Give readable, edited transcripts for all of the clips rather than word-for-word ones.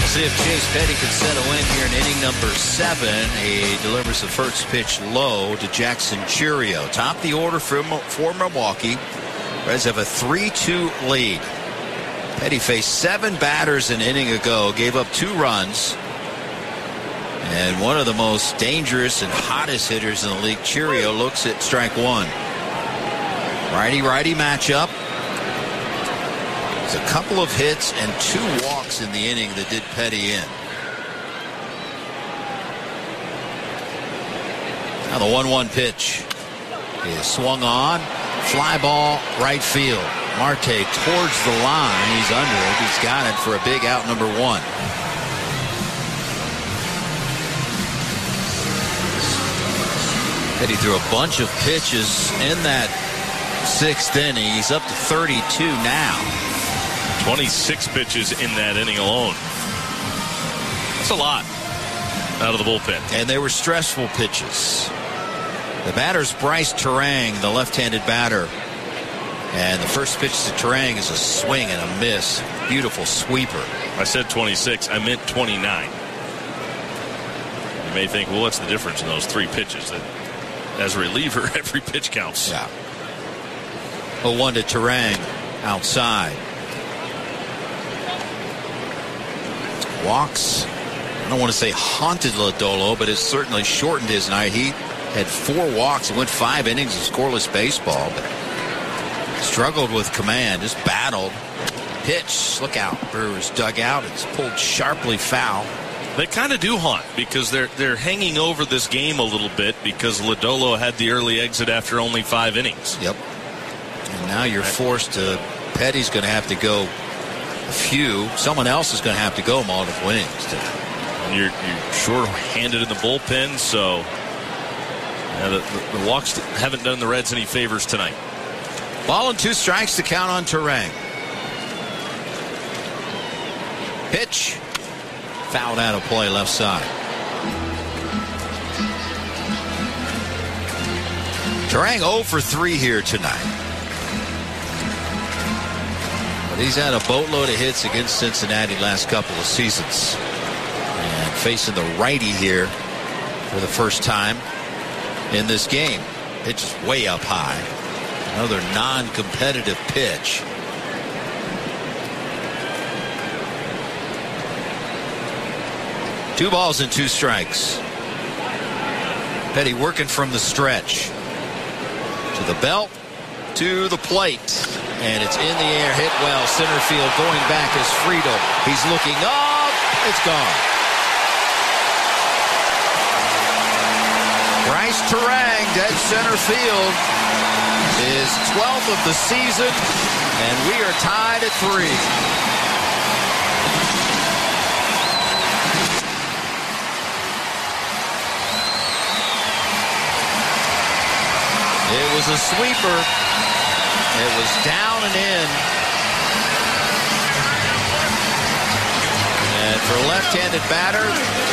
See if Chase Petty can settle in here in inning number 7. He delivers the first pitch low to Jackson Chourio. Top of the order for Milwaukee. Reds have a 3-2 lead. Petty faced 7 batters an inning ago, gave up 2 runs. And one of the most dangerous and hottest hitters in the league, Chourio, looks at strike 1. Righty-righty matchup. A couple of hits and 2 walks in the inning that did Petty in. Now the 1-1 pitch is swung on. Fly ball right field. Marte towards the line. He's under it. He's got it for a big out number 1. Petty threw a bunch of pitches in that 6th inning. He's up to 32 now. 26 pitches in that inning alone. That's a lot out of the bullpen. And they were stressful pitches. The batter's Bryce Turang, the left-handed batter. And the first pitch to Turang is a swing and a miss. Beautiful sweeper. I said 26. I meant 29. You may think, well, what's the difference in those 3 pitches? As a reliever, every pitch counts. Yeah. 0-1 to Turang outside. Walks, I don't want to say haunted Lodolo, but it's certainly shortened his night. He had 4 walks and went 5 innings of scoreless baseball, but struggled with command, just battled. Pitch, look out, Brewers dugout. It's pulled sharply foul. They kind of do haunt because they're hanging over this game a little bit because Lodolo had the early exit after only 5 innings. Yep. And now you're forced to, Petty's going to have to go few. Someone else is going to have to go multiple innings. And you're short-handed in the bullpen, so the walks haven't done the Reds any favors tonight. Ball and 2 strikes to count on Turang. Pitch fouled out of play left side. Turang 0 for 3 here tonight. He's had a boatload of hits against Cincinnati last couple of seasons. And facing the righty here for the first time in this game. Pitch is way up high. Another non-competitive pitch. Two balls and 2 strikes. Petty working from the stretch. To the belt. To the plate. And it's in the air, hit well, center field. Going back is Friedel. He's looking up. It's gone. Bryce Turang, dead center field, is 12th of the season, and we are tied at 3. It was a sweeper. It was down and in. And for a left-handed batter,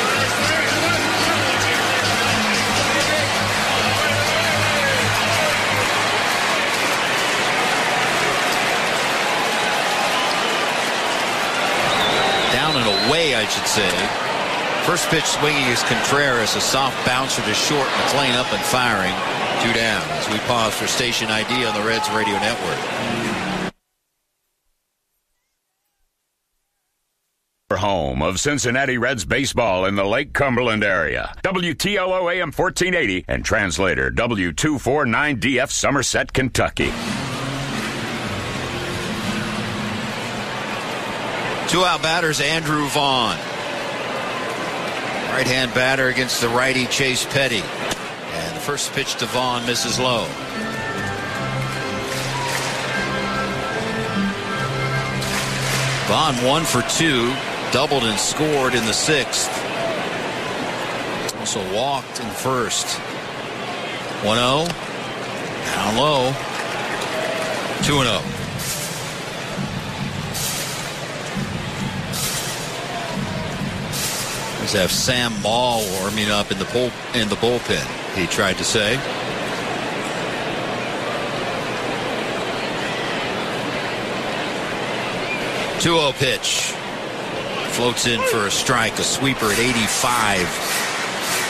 down and away, I should say. First pitch swinging is Contreras, a soft bouncer to short. McClain up and firing. 2 down as we pause for station ID on the Reds Radio Network. Home of Cincinnati Reds baseball in the Lake Cumberland area. WTLO AM 1480 and translator W249DF Somerset, Kentucky. 2-out batters, Andrew Vaughn. Right-hand batter against the righty Chase Petty. And the first pitch to Vaughn misses low. Vaughn 1 for 2, doubled and scored in the 6th. Also walked in first. 1-0, down low. 2-0. Let's have Sam Maul warming up in the bullpen, he tried to say. Two-0 pitch. floats in for a strike, a sweeper at 85.